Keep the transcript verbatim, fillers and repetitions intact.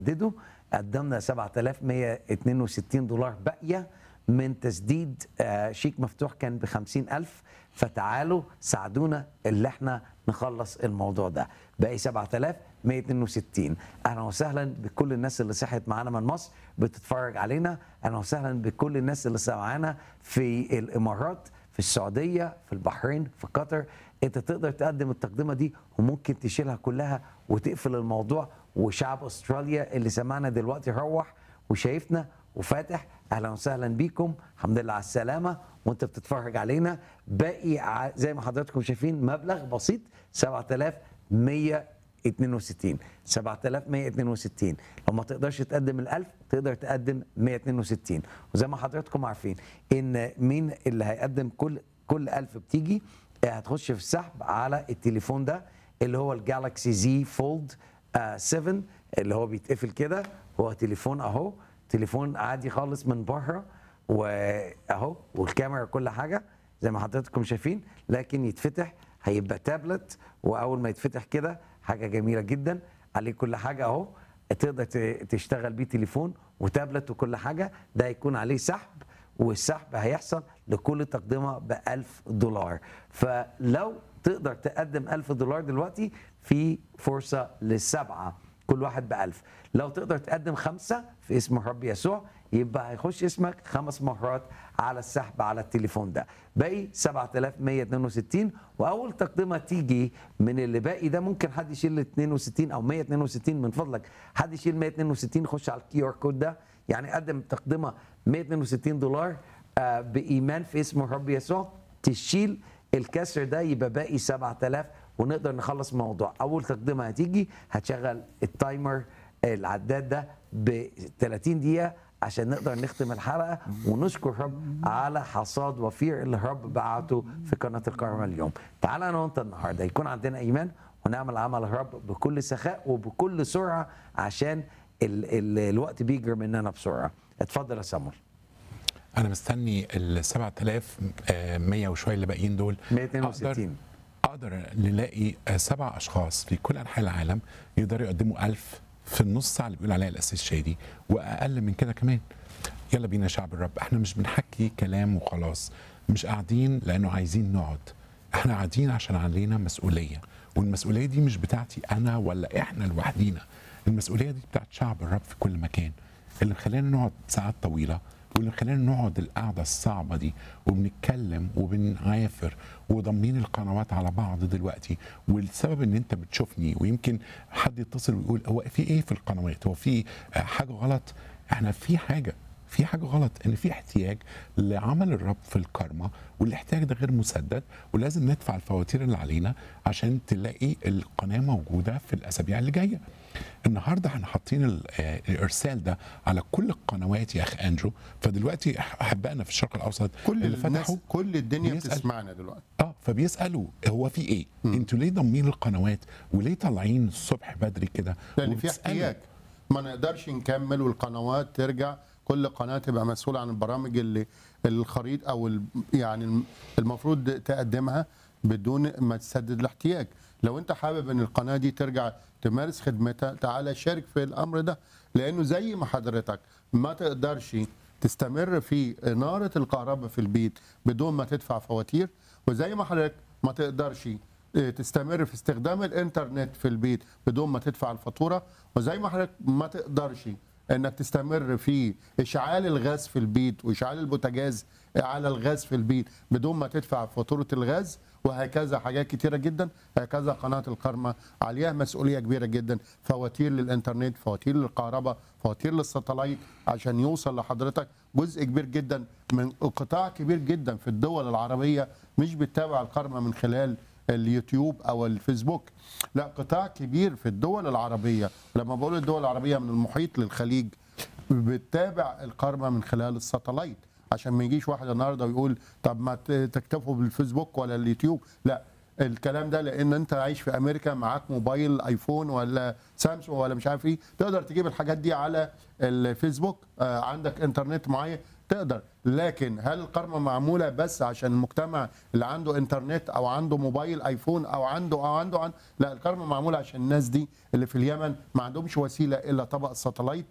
سددوا قدمنا سبعة آلاف ومية واتنين وستين دولار باقيه من تسديد آه، شيك مفتوح كان ب خمسين ألف. فتعالوا ساعدونا اللي احنا نخلص الموضوع ده. باقي سبعة آلاف ومية واتنين وستين. اهلا وسهلا بكل الناس اللي صحت معانا من مصر بتتفرج علينا. اهلا وسهلا بكل الناس اللي سمعانا في الامارات، في السعوديه، في البحرين، في قطر. انت تقدر تقدم التقدمه دي وممكن تشيلها كلها وتقفل الموضوع. وشعب استراليا اللي سمعنا دلوقتي روح وشايفنا وفاتح، اهلا وسهلا بيكم. الحمد لله على السلامه وانت بتتفرج علينا. باقي ع- زي ما حضراتكم شايفين مبلغ بسيط سبعة آلاف ومية واتنين وستين. سبعة آلاف ومية واتنين وستين. لو ما تقدرش تقدم الألف تقدر تقدم مية واتنين وستين. وزي ما حضراتكم عارفين ان مين اللي هيقدم كل كل ألف بتيجي هتخش في السحب على التليفون ده اللي هو الجالكسي زي فولد سبعة اللي هو بيتقفل كده. هو تليفون اهو، تليفون عادي خالص من بره واهو، والكاميرا كل حاجه زي ما حضراتكم شايفين، لكن يتفتح هيبقى تابلت. واول ما يتفتح كده حاجه جميله جدا عليه كل حاجه اهو، تقدر ت- تشتغل بيه تليفون وتابلت وكل حاجه. ده هيكون عليه سحب، والسحب هيحصل لكل تقدمه ب ألف دولار. فلو تقدر تقدم ألف دولار دلوقتي في فرصه للسبعه كل واحد ب ألف. لو تقدر تقدم خمسه في اسم الرب يسوع يبقى هيخش اسمك خمس مرات على السحب على التليفون ده. باقي سبعة آلاف ومية واتنين وستين. واول تقدمه تيجي من اللي باقي ده ممكن حد يشيل اتنين وستين او مية واتنين وستين. من فضلك حد يشيل مية واتنين وستين، خش على الكيو ار كود ده، يعني قدم تقدمه مية واتنين وستين دولار آه، بايمان في اسم الرب يسوع. تشيل الكسر ده يبقى باقي سبعة آلاف ونقدر نخلص الموضوع. اول تقدمه هتيجي هتشغل التايمر العداد ده ب ثلاثين دقيقه عشان نقدر نختم الحلقه ونشكر الرب على حصاد وفير اللي الرب بعته في قناه الكرمه اليوم. تعالى انا وانت النهارده يكون عندنا ايمان ونعمل عمل الرب بكل سخاء وبكل سرعه عشان ال ال الوقت بيجري مننا بسرعه. اتفضل يا سامر. انا مستني ال سبعة آلاف ومية وشويه اللي باقيين دول. مية واتنين وستين. اقدر اقدر نلاقي آه، سبع اشخاص في كل انحاء العالم يقدروا يقدموا ألف في النص ساعه اللي بيقول عليها الاسيس شادي، واقل من كده كمان. يلا بينا شعب الرب، احنا مش بنحكي كلام وخلاص، مش قاعدين لانه عايزين نقعد، احنا قاعدين عشان علينا مسؤوليه، والمسؤوليه دي مش بتاعتي انا ولا احنا لوحدينا، المسؤوليه دي بتاعت شعب الرب في كل مكان. اللي مخلينا نقعد ساعات طويله واللي مخلينا نقعد القعده الصعبه دي وبنتكلم وبنعافر وضامنين القنوات على بعض دلوقتي، والسبب ان انت بتشوفني ويمكن حد يتصل ويقول هو في ايه في القنوات، هو في آه، حاجه غلط. احنا في حاجه في حاجه غلط، ان في احتياج لعمل الرب في الكرمه، والاحتياج ده غير مسدد، ولازم ندفع الفواتير اللي علينا عشان تلاقي القناه موجوده في الاسابيع اللي جايه. النهارده احنا حاطين ال- آه، الارسال ده على كل القنوات يا اخ اندرو. فدلوقتي احبائنا في الشرق الاوسط كل اللي الناس فتحوا كل الدنيا بيسأل. بتسمعنا دلوقتي. اه فبيسالوا هو في ايه؟ انتوا ليه ضامنين القنوات وليه طالعين الصبح بدري كده؟ لان في وبتسألوا. احتياج، ما نقدرش نكمل والقنوات ترجع، كل قناه تبقى مسؤوله عن البرامج اللي الخريطه او ال- يعني المفروض تقدمها بدون ما تسدد الاحتياج. لو انت حابب ان القناه دي ترجع تمارس خدمتها تعالى شارك في الامر ده، لانه زي ما حضرتك ما تقدرش تستمر في إنارة الكهرباء في البيت بدون ما تدفع فواتير، وزي ما حضرتك ما تقدرش تستمر في استخدام الانترنت في البيت بدون ما تدفع الفاتورة، وزي ما حضرتك ما تقدرش انك تستمر في اشعال الغاز في البيت واشعال البوتاجاز على الغاز في البيت بدون ما تدفع فاتورة الغاز، وهكذا حاجات كتيرة جدا. هكذا قناة الكرمة عليها مسؤولية كبيرة جدا، فواتير للإنترنت، فواتير للكهرباء، فواتير للستلايت، عشان يوصل لحضرتك جزء كبير جدا من قطاع كبير جدا في الدول العربية مش بتتابع الكرمة من خلال اليوتيوب او الفيسبوك، لا قطاع كبير في الدول العربية. لما بقول الدول العربية من المحيط للخليج بتتابع الكرمة من خلال الستلايت، عشان ما يجيش واحد النهارده ويقول طب ما ت- تكتفوا بالفيسبوك ولا اليوتيوب. لا، الكلام ده لان انت عايش في امريكا معاك موبايل ايفون ولا سامسونج ولا مش عارف ايه، تقدر تجيب الحاجات دي على الفيسبوك. آه، عندك انترنت معين تقدر. لكن هل القرمه معموله بس عشان المجتمع اللي عنده انترنت او عنده موبايل ايفون او عنده او عنده, عنده لا، القرمه معموله عشان الناس دي اللي في اليمن ما عندهمش وسيله الا طبق الساتلايت